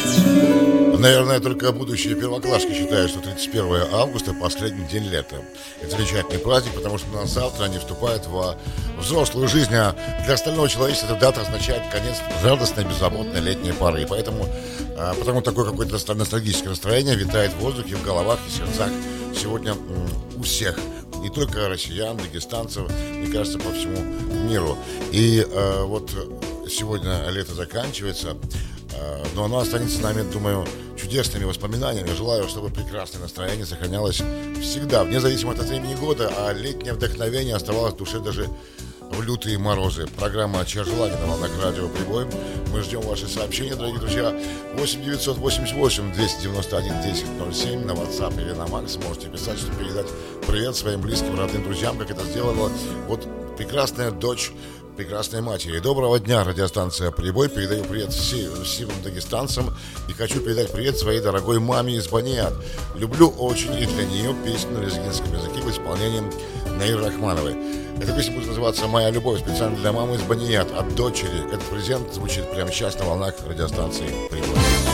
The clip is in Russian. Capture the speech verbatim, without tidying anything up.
Наверное, только будущие первоклашки считают, что тридцать первое августа – последний день лета. Это замечательный праздник, потому что на завтра они вступают во взрослую жизнь, а для остального человечества эта дата означает конец радостной, беззаботной летней поры. И поэтому, а, потому такое какое-то ностальгическое настроение витает в воздухе, в головах и сердцах сегодня м, у всех. Не только россиян, дагестанцев, мне кажется, по всему миру. И э, вот сегодня лето заканчивается, э, но оно останется с нами, думаю, чудесными воспоминаниями. Желаю, чтобы прекрасное настроение сохранялось всегда, вне зависимости от времени года, а летнее вдохновение оставалось в душе даже в лютые морозы. Программа «Чья желание» на волнах радио «Прибой». Мы ждем ваши сообщения, дорогие друзья. восемь девятьсот восемьдесят восемь двести девяносто один десять ноль семь на WhatsApp или на Макс. Можете писать, чтобы передать привет своим близким, родным, друзьям, как это сделала вот прекрасная дочь прекрасной матери. Доброго дня, радиостанция «Прибой». Передаю привет всем сильным дагестанцам и хочу передать привет своей дорогой маме из Баният. Люблю очень и для нее песню на лезгинском языке в исполнении Наиры Рахмановой. Эта песня будет называться «Моя любовь», специально для мамы из Баният, от дочери. Этот презент звучит прямо сейчас на волнах радиостанции «Прибой».